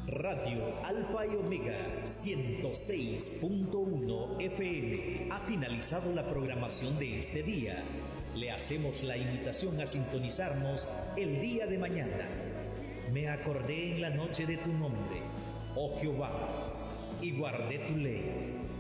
Radio Alfa y Omega 106.1 FM. Ha finalizado la programación de este día. Le hacemos la invitación a sintonizarnos el día de mañana. Me acordé en la noche de tu nombre, oh Jehová, y guardé tu ley.